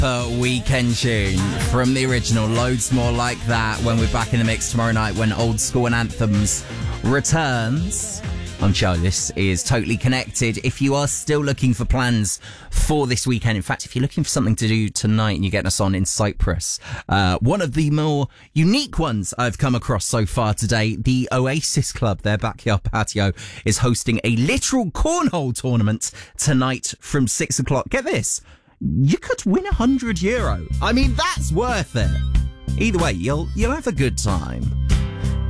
proper weekend tune from the original. Loads more like that when we're back in the mix tomorrow night when Old School and Anthems returns. I'm sure this is Totally Connected. If you are still looking for plans for this weekend, in fact, if you're looking for something to do tonight and you're getting us on in Cyprus, one of the more unique ones I've come across so far today, the Oasis Club, their backyard patio, is hosting a literal cornhole tournament tonight from 6 o'clock. Get this, you could win €100. I mean, that's worth it. Either way, you'll have a good time.